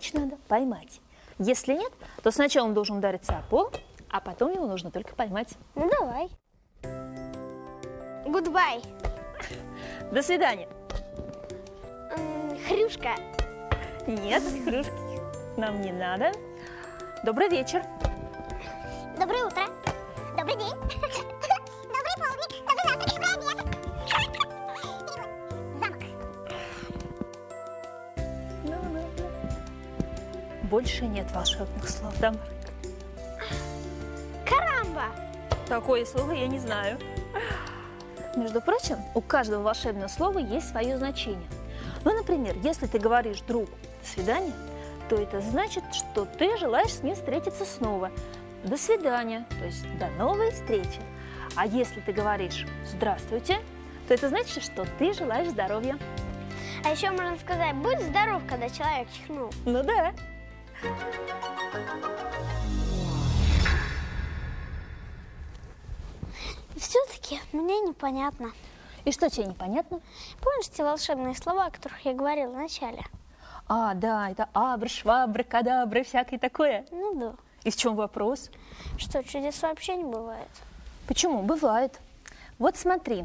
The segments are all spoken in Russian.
помочь надо поймать. Если нет, то сначала он должен удариться о пол, а потом его нужно только поймать. Ну, давай. Гудбай. До свидания. Хрюшка. Нет, хрюшки нам не надо. Добрый вечер. Доброе утро. Добрый день. Добрый полдник. Добрый завтрак. Добрый обед. Замок. Больше нет волшебных слов, да, Марк? Карамба. Такое слово я не знаю. Между прочим, у каждого волшебного слова есть свое значение. Ну, например, если ты говоришь другу «до свидания», то это значит, что ты желаешь с ним встретиться снова. До свидания, то есть до новой встречи. А если ты говоришь «здравствуйте», то это значит, что ты желаешь здоровья. А еще можно сказать «будь здоров», когда человек чихнул. Ну да. Все-таки мне непонятно. И что тебе непонятно? Помнишь те волшебные слова, о которых я говорила вначале? А, да, это абр, швабр, кадабр, всякое такое. Ну да. И в чем вопрос? Что, чудес вообще не бывает? Почему? Бывает. Вот смотри.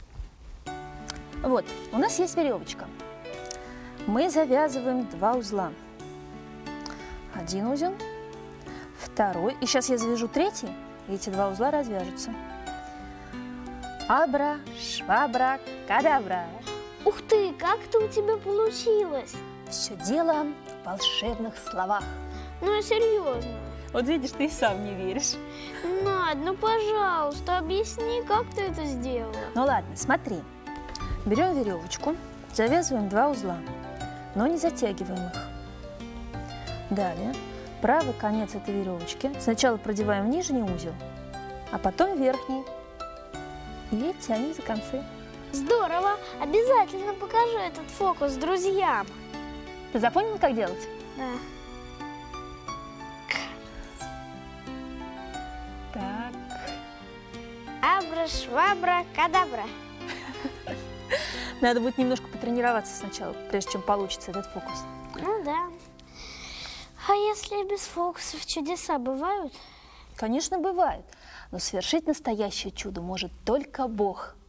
Вот, у нас есть веревочка. Мы завязываем 2 узла. Один узел, второй. И сейчас я завяжу 3-й, и эти 2 узла развяжутся. Абра, швабра, кадабра. Ух ты, как это у тебя получилось? Все дело в волшебных словах. Ну, серьезно. Вот видишь, ты и сам не веришь. Надь, ну пожалуйста, объясни, как ты это сделала. Ну ладно, смотри. Берем веревочку, завязываем 2 узла, но не затягиваем их. Далее, правый конец этой веревочки сначала продеваем в нижний узел, а потом в верхний. И тянем за концы. Здорово! Обязательно покажу этот фокус друзьям. Ты запомнил, как делать? Да. Так. Абра, швабра, кадабра. Надо будет немножко потренироваться сначала, прежде чем получится этот фокус. Ну да. А если без фокусов чудеса бывают? Конечно, бывает. Но совершить настоящее чудо может только Бог.